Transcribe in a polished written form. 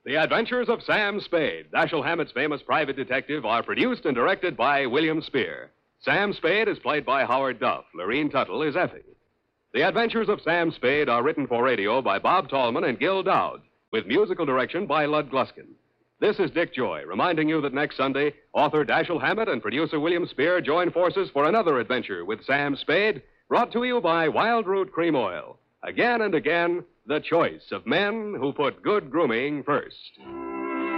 The Adventures of Sam Spade, Dashiell Hammett's famous private detective, are produced and directed by William Spear. Sam Spade is played by Howard Duff. Lurene Tuttle is Effie. The Adventures of Sam Spade are written for radio by Bob Tallman and Gil Dowd, with musical direction by Lud Gluskin. This is Dick Joy, reminding you that next Sunday, author Dashiell Hammett and producer William Spear join forces for another adventure with Sam Spade, brought to you by Wild Root Cream Oil. Again and again, the choice of men who put good grooming first.